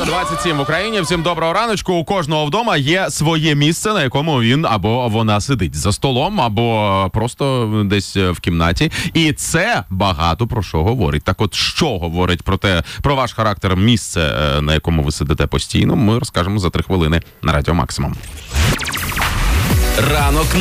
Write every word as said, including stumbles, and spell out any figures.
дев'ята двадцять сім в Україні. Всім доброго раночку. У кожного вдома є своє місце, на якому він або вона сидить за столом, або просто десь в кімнаті. І це багато про що говорить. Так от, що говорить про те, про ваш характер, місце, на якому ви сидите постійно, ми розкажемо за три хвилини на Радіо Максимум. Ранок